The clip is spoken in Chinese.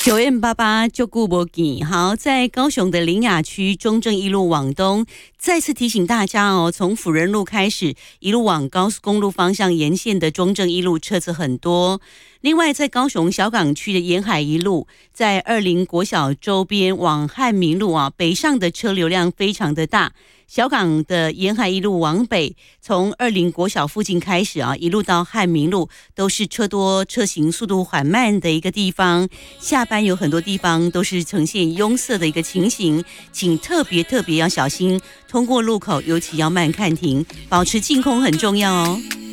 9M88就顾不给。好，在高雄的苓雅区中正一路往东，再次提醒大家哦，从辅仁路开始，一路往高速公路方向沿线的中正一路车子很多。另外，在高雄小港区的沿海一路，在二林国小周边往汉民路北上的车流量非常的大。小港的沿海一路往北，从二林国小附近开始一路到汉民路，都是车多车行速度缓慢的一个地方。下班有很多地方都是呈现拥塞的一个情形，请特别要小心，通过路口尤其要慢看停，保持净空很重要哦。